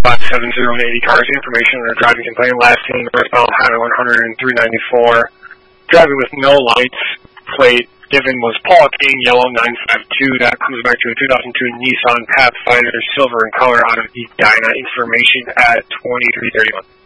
570 and 80 cars. Information on a driving complaint. Last seen northbound Highway 100 and 394. Driving with no lights. Plate given was Paul King, yellow 952. That comes back to a 2002 Nissan Pathfinder, silver in color, out of Edina. Information at 2331.